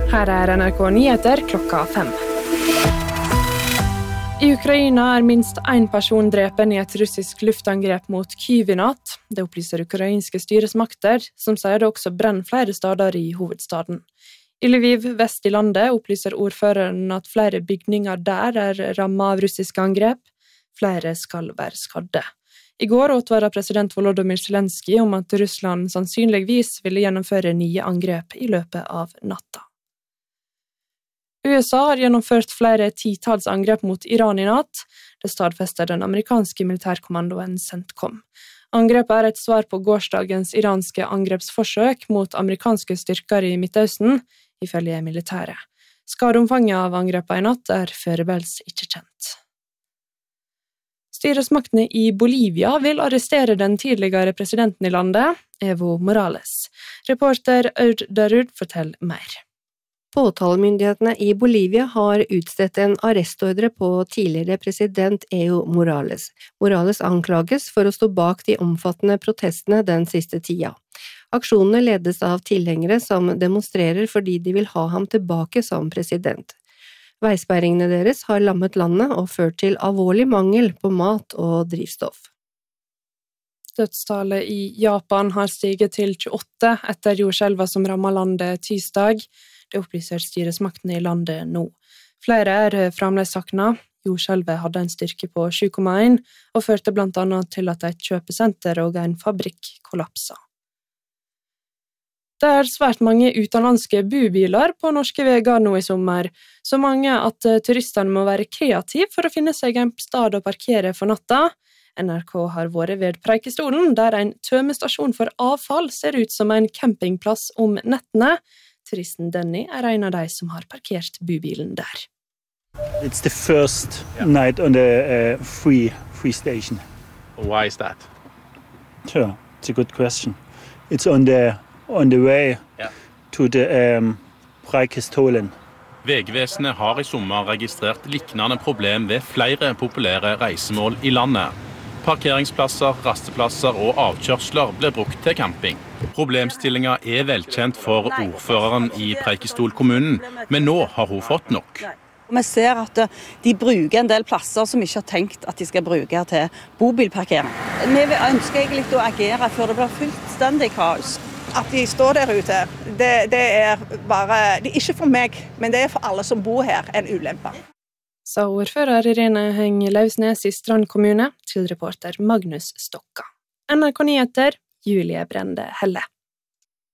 Her NRK Nyheter klokka 5. I Ukraina minst en person drepen i et russisk luftangrep mot Kyiv i natt. Det opplyser ukrainske styresmakter, som sier det også brenner flere steder i hovedstaden. I Lviv, vest i landet, opplyser ordføreren at flere bygninger der rammet av russiske angrep. Flere skal være skadde. I går advaret president Volodymyr Zelenskyj om at Russland sannsynligvis ville gjennomføre nye angrep i løpet av natta. USA har gjennomført flere titalls angrep mot Iran i natt. Det stadfester den amerikanske militærkommandoen CENTCOM. Angrepet et svar på gårsdagens iranske angrepsforsøk mot amerikanske styrker i Midtøsten, ifølge militæret. Skadeomfanget av angrepet i natt foreløpig ikke kjent. Styresmaktene i Bolivia vil arrestere den tidligere presidenten i landet, Evo Morales. Reporter Aud Darud forteller mer. Påtalemyndighetene i Bolivia har utstedt en arrestordre på tidligere president Evo Morales. Morales anklages for å stå bak de omfattende protestene den siste tida. Aksjonene ledes av tilhengere som demonstrerer fordi de vil ha ham tilbake som president. Veisperringene deres har lammet landet og ført til alvorlig mangel på mat og drivstoff. Dødstallet i Japan har stiget til 28 etter jordskjelvet som rammet landet tirsdag. Det opplyser styresmaktene i landet nå. Flere fremdeles savnet. Jordskjelvet hadde en styrke på 7,1 og førte blant annet til at et kjøpesenter og en fabrikk kollapset. Det svært mange utenlandske bubiler på norske veier nå i sommer, så mange at turistene må være kreative for å finne seg en sted å parkere for natta. NRK har vært ved Preikestolen, der en tømestasjon for avfall ser ut som en campingplass om nettene. Turisten Denny en av de som har parkert bubilen der. It's the first night on the free station. Why is that? Sure, it's a good question. It's on the way to the Preikestolen. Vegvesenet har i sommer registrert liknende problem ved flere populære reisemål i landet. Parkeringsplasser, rasteplasser og avkjørsler ble brukt til camping. Problemstillinga velkjent for ordføreren i Preikestol kommunen, men nå har hun fått nok. Vi ser at de bruker en del plasser som ikke har tenkt at de skal bruke til bobilparkering. Vi ønsker egentlig å agere før det blir fullstendig kaos. At de står der ute, det ikke for meg, men det for alle som bor her, en ulempe. Sa ordfører Irene Heng Lausnes i Strand kommune til reporter Magnus Stokka. NRK Nyheter, Julie Brende Helle.